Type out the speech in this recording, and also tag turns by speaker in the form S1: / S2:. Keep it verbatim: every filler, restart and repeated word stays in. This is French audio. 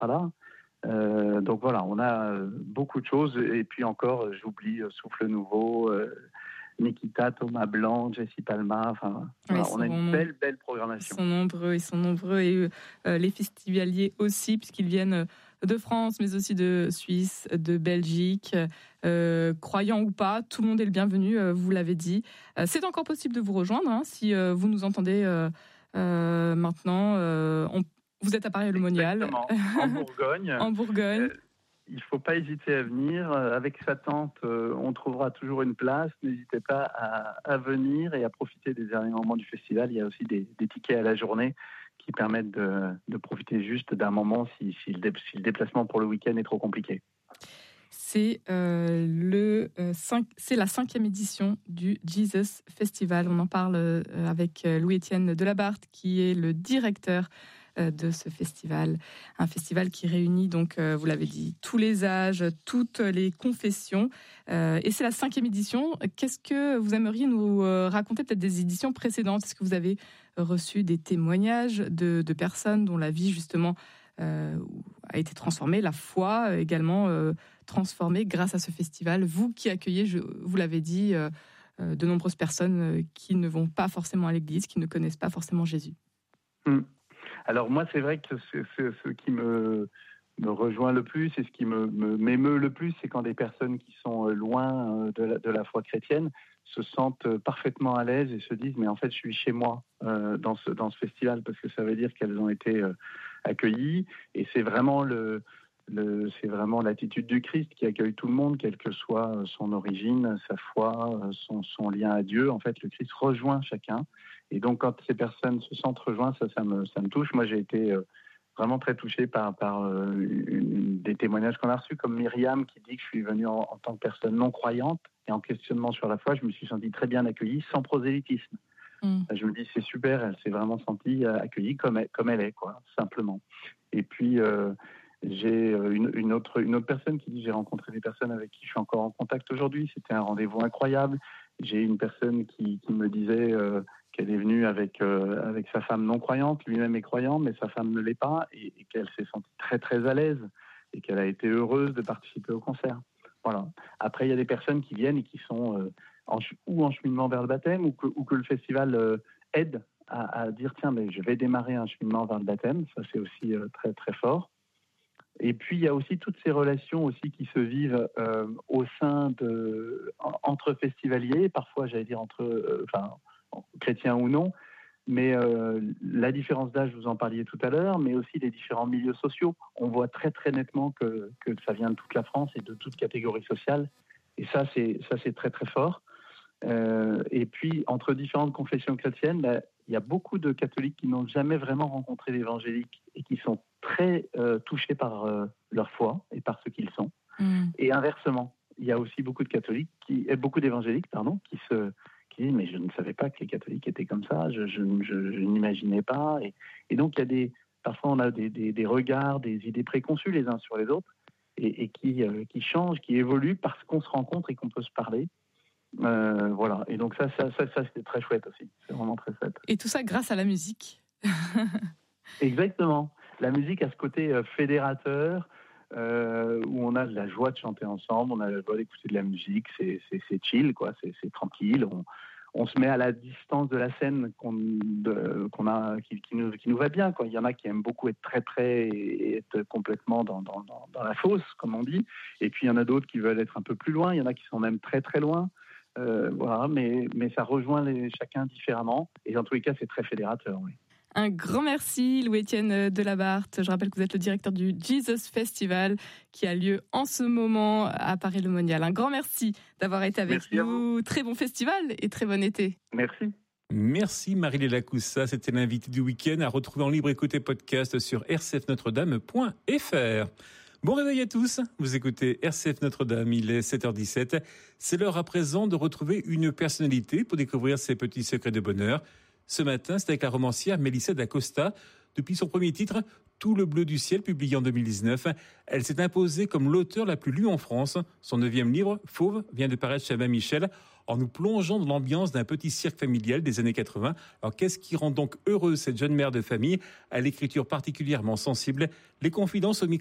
S1: Voilà. Euh, donc voilà, on a beaucoup de choses. Et puis encore, j'oublie Souffle Nouveau, euh, Nikita, Thomas Blanc, Jessie Palma. Enfin, voilà, on a une nombreux. belle, belle programmation.
S2: Ils sont nombreux, ils sont nombreux. Et euh, les festivaliers aussi, puisqu'ils viennent de France, mais aussi de Suisse, de Belgique. Euh, croyant ou pas, tout le monde est le bienvenu, euh, vous l'avez dit. Euh, c'est encore possible de vous rejoindre, hein, si euh, vous nous entendez euh, euh, maintenant. Euh, on, vous êtes à Paray-le-Monial.
S1: En Bourgogne.
S2: en Bourgogne.
S1: Euh, il ne faut pas hésiter à venir. Avec sa tante, euh, on trouvera toujours une place. N'hésitez pas à, à venir et à profiter des derniers moments du festival. Il y a aussi des, des tickets à la journée qui permettent de, de profiter juste d'un moment si, si, le dé, si le déplacement pour le week-end est trop compliqué.
S2: C'est, euh, le, euh, cinq, c'est la cinquième édition du Jesus Festival. On en parle euh, avec Louis-Étienne Delabarthe, qui est le directeur de ce festival. Un festival qui réunit, donc, euh, vous l'avez dit, tous les âges, toutes les confessions. Euh, et c'est la cinquième édition. Qu'est-ce que vous aimeriez nous euh, raconter, peut-être des éditions précédentes? Est-ce que vous avez reçu des témoignages de, de personnes dont la vie, justement, euh, a été transformée, la foi également euh, transformée grâce à ce festival? Vous qui accueillez, je, vous l'avez dit, euh, euh, de nombreuses personnes qui ne vont pas forcément à l'église, qui ne connaissent pas forcément Jésus.
S1: Mmh. Alors moi, c'est vrai que c'est, c'est, ce qui me, me rejoint le plus et ce qui me, me, m'émeut le plus, c'est quand des personnes qui sont loin de la, de la foi chrétienne se sentent parfaitement à l'aise et se disent « mais en fait, je suis chez moi euh, dans, ce, dans ce festival » parce que ça veut dire qu'elles ont été euh, accueillies. Et c'est vraiment, le, le, c'est vraiment l'attitude du Christ qui accueille tout le monde, quelle que soit son origine, sa foi, son, son lien à Dieu. En fait, le Christ rejoint chacun. Et donc, quand ces personnes se sentent rejointes, ça, ça me, ça me touche. Moi, j'ai été euh, vraiment très touché par, par euh, une, des témoignages qu'on a reçus, comme Myriam qui dit que je suis venue en, en tant que personne non croyante et en questionnement sur la foi. Je me suis senti très bien accueillie, sans prosélytisme. Mmh. Je me dis, c'est super, elle s'est vraiment sentie accueillie comme elle, comme elle est, quoi, simplement. Et puis, euh, j'ai une, une, autre, une autre personne qui dit, j'ai rencontré des personnes avec qui je suis encore en contact aujourd'hui. C'était un rendez-vous incroyable. J'ai une personne qui, qui me disait... Euh, qu'elle est venue avec, euh, avec sa femme non-croyante, lui-même est croyant, mais sa femme ne l'est pas, et, et qu'elle s'est sentie très très à l'aise, et qu'elle a été heureuse de participer au concert. Voilà. Après, il y a des personnes qui viennent et qui sont euh, en, ou en cheminement vers le baptême, ou que, ou que le festival euh, aide à, à dire, tiens, mais je vais démarrer un cheminement vers le baptême, ça c'est aussi euh, très très fort. Et puis, il y a aussi toutes ces relations aussi qui se vivent euh, au sein de... entre festivaliers, parfois, j'allais dire, entre... Euh, enfin, chrétiens ou non, mais euh, la différence d'âge, vous en parliez tout à l'heure, mais aussi les différents milieux sociaux. On voit très très nettement que, que ça vient de toute la France et de toute catégorie sociale, et ça c'est, ça, c'est très très fort. Euh, et puis, entre différentes confessions chrétiennes, bah, il y a beaucoup de catholiques qui n'ont jamais vraiment rencontré l'évangélique et qui sont très euh, touchés par euh, leur foi et par ce qu'ils sont. Mmh. Et inversement, il y a aussi beaucoup de catholiques, qui, et beaucoup d'évangéliques, pardon, qui se qui disent, mais je ne savais pas que les catholiques étaient comme ça, je, je, je, je n'imaginais pas. Et, et donc, il y a des, parfois, on a des, des, des regards, des idées préconçues les uns sur les autres, et, et qui, euh, qui changent, qui évoluent parce qu'on se rencontre et qu'on peut se parler. Euh, voilà. Et donc, ça, ça, ça, ça, c'était très chouette aussi. C'est vraiment très chouette.
S2: Et tout ça grâce à la musique.
S1: Exactement. La musique a ce côté euh, fédérateur, Euh, où on a de la joie de chanter ensemble, on a la joie d'écouter de la musique, c'est, c'est, c'est chill, quoi, c'est, c'est tranquille. On, on se met à la distance de la scène qu'on, de, qu'on a, qui, qui, nous, qui nous va bien, quoi. Il y en a qui aiment beaucoup être très près et être complètement dans, dans, dans, dans la fosse, comme on dit. Et puis il y en a d'autres qui veulent être un peu plus loin. Il y en a qui sont même très très loin. Euh, voilà, mais, mais ça rejoint les, chacun différemment. Et dans tous les cas, c'est très fédérateur, oui.
S2: Un grand merci, Louis-Étienne Delabarthe. Je rappelle que vous êtes le directeur du Jesus Festival qui a lieu en ce moment à Paray-le-Monial. Un grand merci d'avoir été avec
S1: merci
S2: nous. Très bon festival et très bon été.
S1: Merci.
S3: Merci Marie-Léla Coussa. C'était l'invité du week-end à retrouver en libre écoute et podcast sur r c f notre dame point f r. Bon réveil à tous, vous écoutez R C F Notre-Dame, il est sept heures dix-sept. C'est l'heure à présent de retrouver une personnalité pour découvrir ses petits secrets de bonheur. Ce matin, c'est avec la romancière Mélissa d'Acosta. Depuis son premier titre, Tout le bleu du ciel, publié en deux mille dix-neuf, elle s'est imposée comme l'auteure la plus lue en France. Son neuvième livre, Fauve, vient de paraître chez Albin Michel, en nous plongeant dans l'ambiance d'un petit cirque familial des années quatre-vingts. Alors qu'est-ce qui rend donc heureuse cette jeune mère de famille à l'écriture particulièrement sensible? Les confidences au micro